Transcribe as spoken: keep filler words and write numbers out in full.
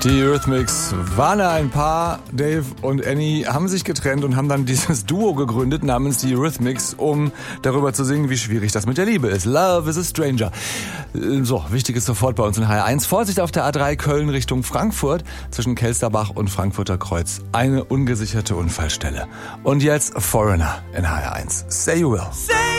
Die Eurythmics waren ein Paar. Dave und Annie haben sich getrennt und haben dann dieses Duo gegründet namens die Eurythmics, um darüber zu singen, wie schwierig das mit der Liebe ist. Love is a stranger. So, wichtig ist sofort bei uns in H R eins. Vorsicht auf der A drei Köln Richtung Frankfurt zwischen Kelsterbach und Frankfurter Kreuz. Eine ungesicherte Unfallstelle. Und jetzt Foreigner in H R eins. Say you will.